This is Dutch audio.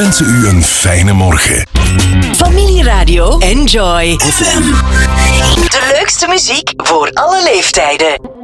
wensen u een fijne morgen. Familieradio Enjoy FM. De leukste muziek voor alle leeftijden.